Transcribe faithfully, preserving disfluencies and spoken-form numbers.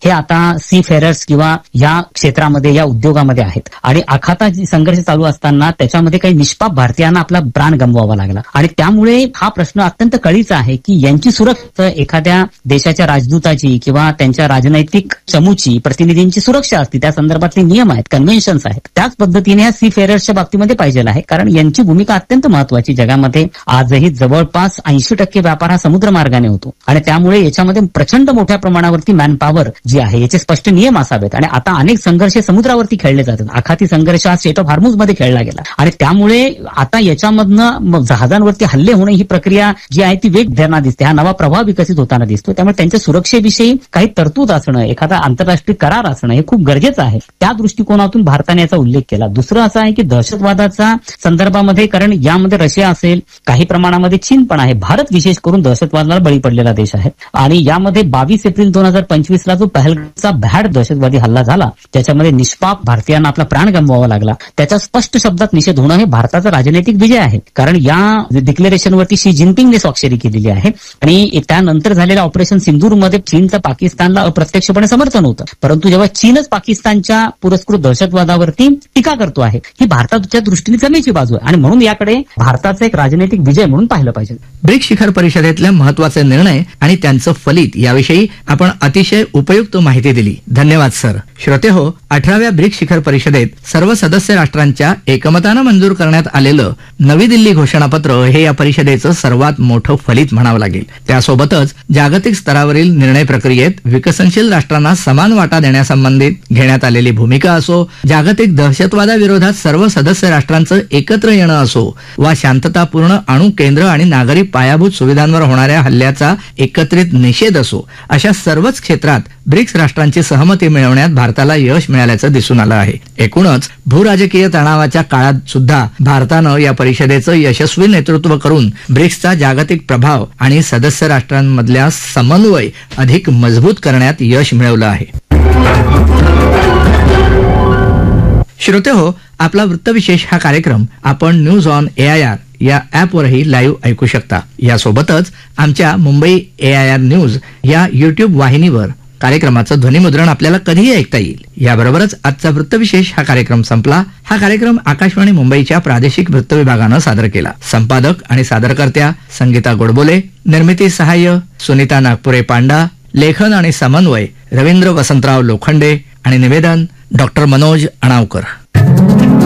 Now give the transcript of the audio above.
हे आता C Ferrers किंवा या क्षेत्रामध्ये या उद्योगामध्ये आहेत आणि आखाता संघर्ष चालू असताना त्याच्यामध्ये काही निष्पाप भारतीयांना आपला प्राण गमवावा लागला आणि त्यामुळे हा प्रश्न अत्यंत कळीचा आहे की यांची सुरक्षा एखाद्या देशाच्या राजदूताची किंवा त्यांच्या राजनैतिक चमूची प्रतिनिधींची सुरक्षा असते, त्या संदर्भातले नियम आहेत, कन्व्हेन्शन्स आहेत. त्याच पद्धतीने या सी फेरर्सच्या बाबतीमध्ये पाहिजे आहे, कारण यांची भूमिका अत्यंत महत्वाची. जगामध्ये आजही जवळपास ऐंशी टक्के व्यापार हा समुद्र मार्गाने होतो आणि त्यामुळे याच्यामध्ये प्रचंड मोठ्या प्रमाणावरती मॅनपॉवर जी आहे याचे स्पष्ट नियम असावेत आणि आता अनेक संघर्ष समुद्रावरती खेळले जातात. आखाती संघर्ष हा स्टेट ऑफ हार्मुज मध्ये खेळला गेला आणि त्यामुळे आता याच्यामधनं जहाजांवरती हल्ले होणे ही प्रक्रिया जी आहे ती वेग धरणार दिसते, हा नवा प्रभाव विकसित होताना दिसतो. त्यामुळे त्यांच्या सुरक्षेविषयी काही तरतूद असणं, एखादा आंतरराष्ट्रीय करार असणं हे खूप गरजेचं आहे. त्या दृष्टिकोनातून भारताने याचा उल्लेख केला. दुसरं असं आहे की दहशतवादाचा संदर्भामध्ये, कारण यामध्ये रशिया असेल, काही प्रमाणामध्ये चीन पण आहे. भारत विशेष करून दहशतवादाला बळी पडलेला देश आहे आणि यामध्ये बावीस एप्रिल दोन हजार पंचवीस ला जो पहलगामचा भ्याड दहशतवादी हल्ला झाला त्याच्यामध्ये निष्पाप भारतीयांना आपला प्राण गमवावा लागला, त्याचा स्पष्ट शब्दात निषेध होणं हे भारताचा राजनैतिक विजय आहे. कारण या डिक्लेरेशनवरती शी जिनपिंगने स्वाक्षरी केलेली आहे आणि त्यानंतर झालेल्या ऑपरेशन सिंदूरमध्ये चीनचं पाकिस्तानला अप्रत्यक्षपणे समर्थन होतं, परंतु जेव्हा चीनच पाकिस्तानच्या पुरस्कृत दहशतवादावरती टीका करतो आहे ही भारताच्या दृष्टीने जमेची बाजू आहे आणि म्हणून याकडे भारताचा एक राजनैतिक विजय म्हणून पाहिलं पाहिजे. ब्रिक्स शिखर परिषदेतल्या महत्वाचे निर्णय आणि त्यांचं फलित याविषयी आपण अतिशय उपयुक्त माहिती दिली. धन्यवाद सर. श्रोते हो, अठराव्या ब्रिक्स शिखर परिषदेत सर्व सदस्य राष्ट्रांच्या एकमतानं मंजूर करण्यात आलेलं नवी दिल्ली घोषणापत्र हे या परिषदेचं सर्वात मोठं फलित म्हणावं लागेल. त्यासोबतच जागतिक स्तरावरील निर्णय प्रक्रियेत विकसनशील राष्ट्रांना समान वाटा देण्यासंबंधित घेण्यात आलेली भूमिका असो, जागतिक दहशतवादाविरोधात सर्व सदस्य राष्ट्रांचं एकत्र येणं असो, वा शांततापूर्ण अणु केंद्र आणि नागरी पायाभूत सुविधांवर होणाऱ्या हल्ल्याचा एकत्रित निषेध असो, अशा सर्वच क्षेत्रात ब्रिक्स राष्ट्रांची सहमती मिळवण्यात भारताला यश मिळाल्याचं दिसून आलं आहे. एकूणच भूराजकीय तणावाच्या काळात सुद्धा भारतानं या परिषदेचं यशस्वी नेतृत्व करून ब्रिक्सचा जागतिक प्रभाव आणि सदस्य राष्ट्रांमधल्या समन्वय अधिक मजबूत करण्यात यश मिळवलं आहे. श्रोते हो, आपला वृत्तविशेष हा कार्यक्रम आपण news on A I R या ॲपवरही लाईव्ह ऐकू शकता. यासोबतच आमच्या मुंबई ए आय आर न्यूज या युट्यूब वाहिनीवर कार्यक्रमाचं ध्वनिमुद्रण आपल्याला कधीही ऐकता येईल. याबरोबरच आजचा वृत्तविशेष हा कार्यक्रम संपला. हा कार्यक्रम आकाशवाणी मुंबईच्या प्रादेशिक वृत्त विभागानं सादर केला. संपादक आणि सादरकर्त्या संगीता गोडबोले, निर्मिती सहाय्य सुनीता नागपुरे पांडा, लेखन आणि समन्वय रवींद्र वसंतराव लोखंडे आणि निवेदन डॉक्टर मनोज अणावकर.